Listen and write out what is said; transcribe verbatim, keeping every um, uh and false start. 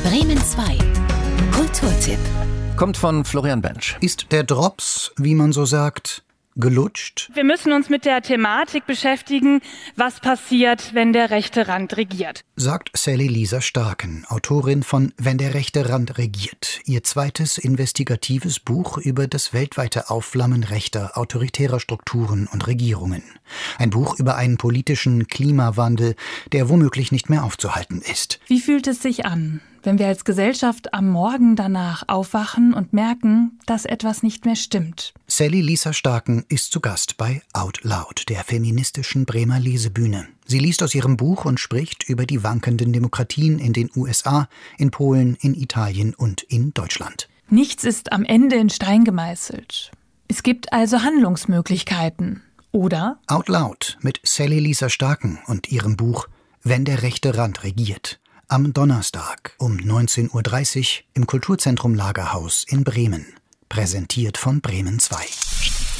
Bremen zwei. Kulturtipp. Kommt von Florian Bench. Ist der Drops, wie man so sagt, gelutscht? Wir müssen uns mit der Thematik beschäftigen, was passiert, wenn der rechte Rand regiert. Sagt Sally Lisa Starken, Autorin von Wenn der rechte Rand regiert, ihr zweites investigatives Buch über das weltweite Aufflammen rechter, autoritärer Strukturen und Regierungen. Ein Buch über einen politischen Klimawandel, der womöglich nicht mehr aufzuhalten ist. Wie fühlt es sich an, wenn wir als Gesellschaft am Morgen danach aufwachen und merken, dass etwas nicht mehr stimmt? Sally Lisa Starken ist zu Gast bei Out Loud, der feministischen Bremer Lesebühne. Sie liest aus ihrem Buch und spricht über die wankenden Demokratien in den U S A, in Polen, in Italien und in Deutschland. Nichts ist am Ende in Stein gemeißelt. Es gibt also Handlungsmöglichkeiten. Oder? Out Loud mit Sally Lisa Starken und ihrem Buch Wenn der rechte Rand regiert. Am Donnerstag um neunzehn Uhr dreißig im Kulturzentrum Lagerhaus in Bremen. Präsentiert von Bremen zwei.